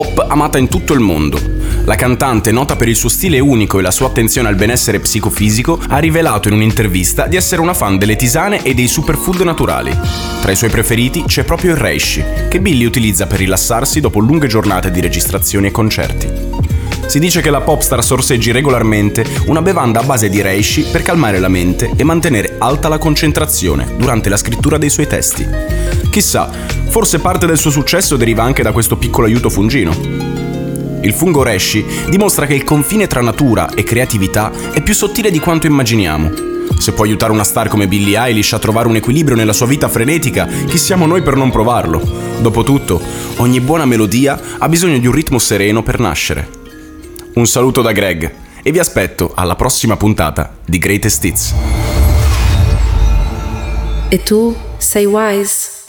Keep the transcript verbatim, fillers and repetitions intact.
Pop amata in tutto il mondo. La cantante, nota per il suo stile unico e la sua attenzione al benessere psicofisico, ha rivelato in un'intervista di essere una fan delle tisane e dei superfood naturali. Tra i suoi preferiti c'è proprio il reishi, che Billie utilizza per rilassarsi dopo lunghe giornate di registrazioni e concerti. Si dice che la popstar sorseggi regolarmente una bevanda a base di reishi per calmare la mente e mantenere alta la concentrazione durante la scrittura dei suoi testi. Chissà, forse parte del suo successo deriva anche da questo piccolo aiuto fungino. Il fungo reishi dimostra che il confine tra natura e creatività è più sottile di quanto immaginiamo. Se può aiutare una star come Billie Eilish a trovare un equilibrio nella sua vita frenetica, chi siamo noi per non provarlo? Dopotutto, ogni buona melodia ha bisogno di un ritmo sereno per nascere. Un saluto da Greg e vi aspetto alla prossima puntata di Greatest Hits. E tu sei wise?